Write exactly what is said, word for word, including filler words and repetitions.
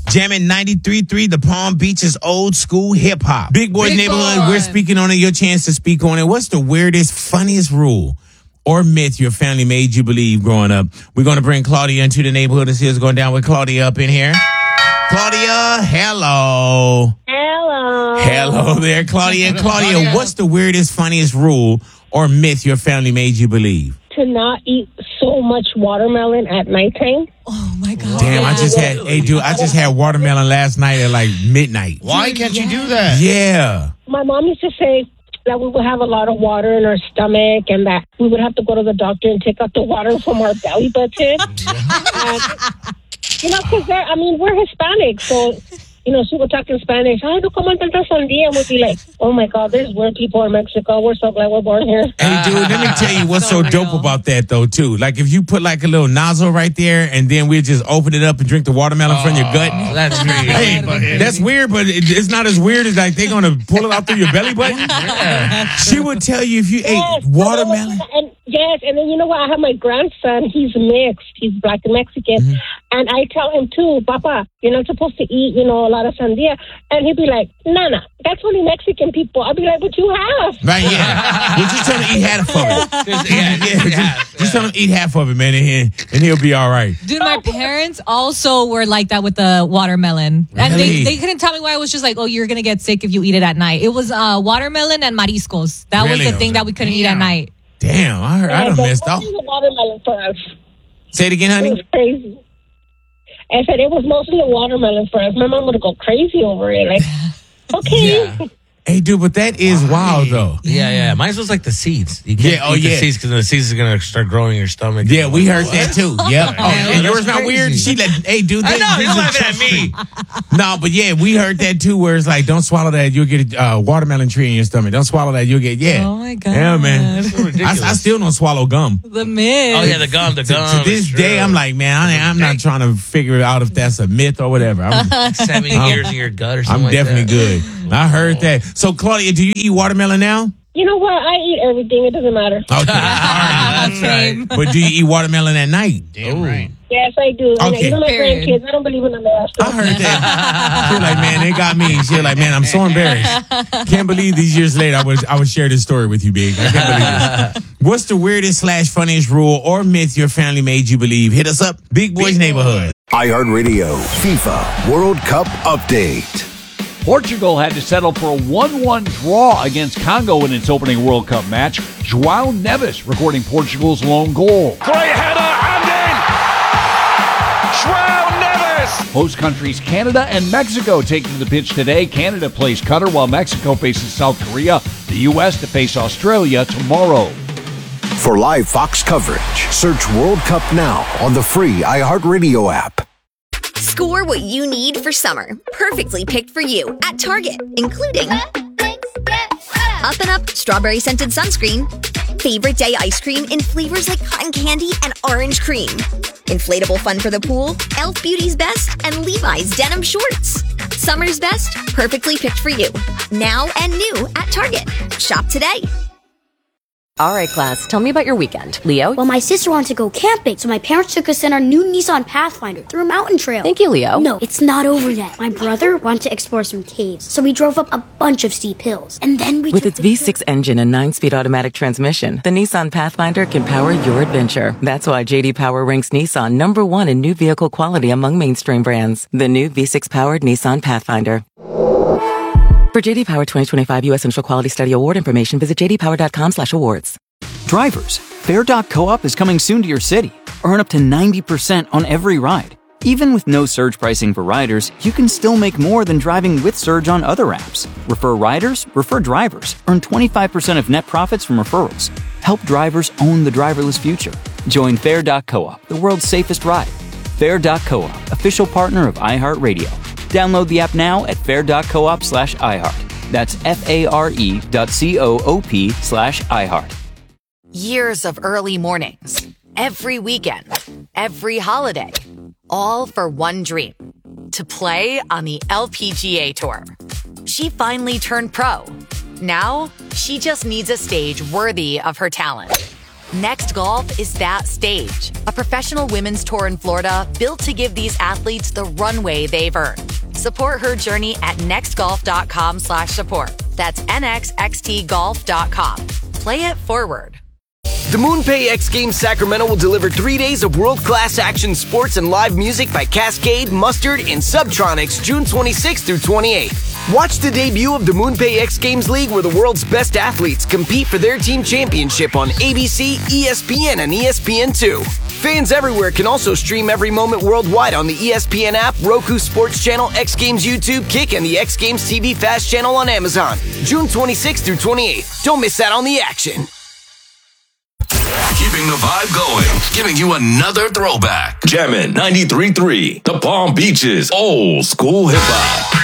Jamming ninety-three point three, the Palm Beaches old school hip hop. Big Boys Big Neighborhood, boy. we're speaking on it. Your chance to speak on it. What's the weirdest, funniest rule or myth your family made you believe growing up? We're going to bring Claudia into the neighborhood and see what's going down with Claudia up in here. Claudia, hello. Hello. Hello there, Claudia. Claudia, Claudia. what's the weirdest, funniest rule or myth your family made you believe? To not eat so much watermelon at nighttime. Oh, my God. Damn, I just had, hey, dude, I just had watermelon last night at like midnight. Why can't you do that? Yeah. My mom used to say that we would have a lot of water in our stomach and that we would have to go to the doctor and take out the water from our belly button. And, you know, because I mean, we're Hispanic, so... You know, she would talk in Spanish. Ay, no coman tanta sandía. And we'd be like, oh, my God, there's weird people in Mexico. We're so glad we're born here. Hey, dude, let me tell you what's so, So dope real. about that, though, too. Like, if you put, like, a little nozzle right there, and then we just open it up and drink the watermelon from your gut. That's weird. Hey, that's weird, but it, it's not as weird as, like, they're going to pull it out through your belly button. She would tell you if you Yes, ate watermelon. And, yes, and then you know what? I have my grandson. He's mixed. He's black and Mexican. Mm-hmm. And I tell him, too, Papa, you're not supposed to eat, you know, a lot of sandía. And he'd be like, Nana, that's only Mexican people. I'd be like, but you have. Right, yeah. Well, just tell him to eat half of it. Just- yeah, Yeah, just- just, just tell him to eat half of it, man, and, he, and he'll be all right. Dude, my parents also were like that with the watermelon. And Really? they, they couldn't tell me why. It was just like, oh, you're going to get sick if you eat it at night. It was uh, watermelon and mariscos. That Really? was the thing that we couldn't eat at night. Damn, I, heard, I done But missed out. mostly the watermelon for us. Say it again, It was honey. crazy. I said it was mostly a watermelon for us. My mom would go crazy over it. Like, okay. Yeah. Hey, dude, but that is wild, though. Yeah, yeah. Mine was like the seeds. You can't Yeah, oh, eat the yeah. seeds because the seeds are going to start growing in your stomach. Yeah, we heard that too. Yep. Oh, Yeah, and that's yours not weird? crazy. She let, hey, dude. I they- know, these you're are laughing at just- me. No, but yeah, we heard that too, where it's like, don't swallow that. You'll get a uh, watermelon tree in your stomach. Don't swallow that. You'll get, yeah. Oh, my God. Yeah, man. So ridiculous. I, I still don't swallow gum. The myth. Oh, yeah, the gum, the To, gum. to this it's day, true. I'm like, man, I, I'm not trying to figure out if that's a myth or whatever. I'm, Seven I'm- years in your gut or I'm something like definitely that. good. I heard that. So, Claudia, do you eat watermelon now? You know what? I eat everything. It doesn't matter. Okay. All right. That's right. But do you eat watermelon at night? Damn right. Yes, I do. And Okay. even my Period. grandkids, I don't believe in the last I heard that. She was like, man, they got me. She was like, man, I'm so embarrassed. Can't believe these years later I would I would share this story with you, Big. I can't believe this. What's the weirdest slash funniest rule or myth your family made you believe? Hit us up, Big Boys Neighborhood. iHeartRadio FIFA World Cup Update. Portugal had to settle for a one one draw against Congo in its opening World Cup match. João Neves recording Portugal's lone goal. Great header and in! João Neves! Host countries Canada and Mexico take to the pitch today. Canada plays Qatar while Mexico faces South Korea. The U S to face Australia tomorrow. For live Fox coverage, search World Cup now on the free iHeartRadio app. Score what you need for summer. Perfectly picked for you at Target, including Up and Up strawberry scented sunscreen, favorite day ice cream in flavors like cotton candy and orange cream, inflatable fun for the pool, e l f Beauty's Best, and Levi's denim shorts. Summer's best, perfectly picked for you. Now and new at Target. Shop today. All right, class, tell me about your weekend. Leo? Well, my sister wanted to go camping, so my parents took us in our new Nissan Pathfinder through a mountain trail. Thank you, Leo. No, it's not over yet. My brother wanted to explore some caves, so we drove up a bunch of steep hills. And then we With took its the V six engine and nine-speed automatic transmission, the Nissan Pathfinder can power your adventure. That's why J D Power ranks Nissan number one in new vehicle quality among mainstream brands. The new V six-powered Nissan Pathfinder. For J D Power twenty twenty-five U S Initial Quality Study Award information, visit j d power dot com slash awards. Drivers, Fair dot co-op is coming soon to your city. Earn up to ninety percent on every ride. Even with no surge pricing for riders, you can still make more than driving with Surge on other apps. Refer riders, refer drivers. Earn twenty-five percent of net profits from referrals. Help drivers own the driverless future. Join Fair dot co-op, the world's safest ride. Fair dot co-op, official partner of iHeartRadio. Download the app now at fair dot coop slash iHeart. That's F-A-R-E dot C-O-O-P slash iHeart. Years of early mornings, every weekend, every holiday, all for one dream, to play on the L P G A Tour. She finally turned pro. Now, she just needs a stage worthy of her talent. Next Golf is that stage. A professional women's tour in Florida built to give these athletes the runway they've earned. Support her journey at nextgolf.com slash support. That's nxxtgolf dot com. Play it forward. The MoonPay X Games Sacramento will deliver three days of world-class action sports and live music by Cascade, Mustard, and Subtronics June twenty-sixth through twenty-eighth. Watch the debut of the MoonPay X Games League where the world's best athletes compete for their team championship on A B C, E S P N, and E S P N two. Fans everywhere can also stream every moment worldwide on the E S P N app, Roku Sports Channel, X Games YouTube, Kick, and the X Games T V Fast channel on Amazon. June twenty-sixth through twenty-eighth. Don't miss out on the action. Keeping the vibe going, giving you another throwback. Jammin' ninety-three point three, the Palm Beaches old school hip hop.